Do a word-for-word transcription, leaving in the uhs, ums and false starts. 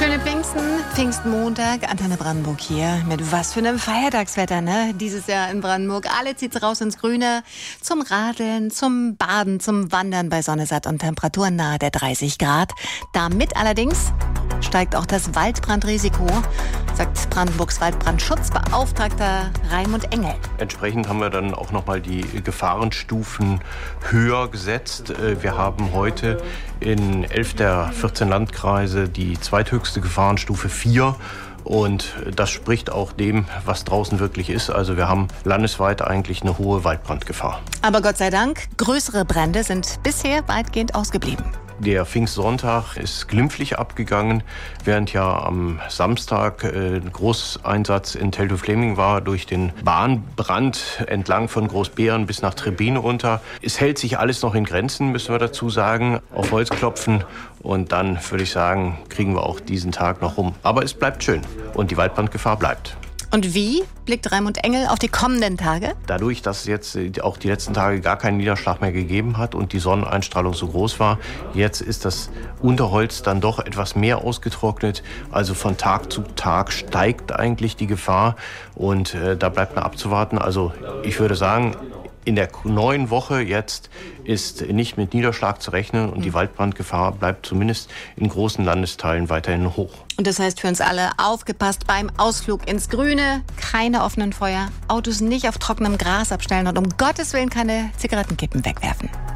Schöne Pfingsten, Pfingstmontag, Antenne Brandenburg hier mit was für einem Feiertagswetter, ne? Dieses Jahr in Brandenburg. Alle zieht's raus ins Grüne, zum Radeln, zum Baden, zum Wandern bei Sonne, satt und Temperaturen nahe der dreißig Grad. Damit allerdings steigt auch das Waldbrandrisiko, sagt Brandenburgs Waldbrandschutzbeauftragter Raimund Engel. Entsprechend haben wir dann auch nochmal die Gefahrenstufen höher gesetzt. Wir haben heute in elf der vierzehn Landkreise die zweithöchste Gefahrenstufe vier. Und das spricht auch dem, was draußen wirklich ist. Also wir haben landesweit eigentlich eine hohe Waldbrandgefahr. Aber Gott sei Dank, größere Brände sind bisher weitgehend ausgeblieben. Der Pfingstsonntag ist glimpflich abgegangen, während ja am Samstag äh, ein Großeinsatz in Teltow-Fläming war durch den Bahnbrand entlang von Großbeeren bis nach Trebin runter. Es hält sich alles noch in Grenzen, müssen wir dazu sagen, auf Holz klopfen. Und dann würde ich sagen, kriegen wir auch diesen Tag noch rum. Aber es bleibt schön und die Waldbrandgefahr bleibt. Und wie blickt Raimund Engel auf die kommenden Tage? Dadurch, dass es jetzt auch die letzten Tage gar keinen Niederschlag mehr gegeben hat und die Sonneneinstrahlung so groß war, jetzt ist das Unterholz dann doch etwas mehr ausgetrocknet. Also von Tag zu Tag steigt eigentlich die Gefahr und äh, da bleibt noch abzuwarten. Also ich würde sagen, in der neuen Woche jetzt ist nicht mit Niederschlag zu rechnen und die Waldbrandgefahr bleibt zumindest in großen Landesteilen weiterhin hoch. Und das heißt für uns alle, aufgepasst beim Ausflug ins Grüne, keine offenen Feuer, Autos nicht auf trockenem Gras abstellen und um Gottes Willen keine Zigarettenkippen wegwerfen.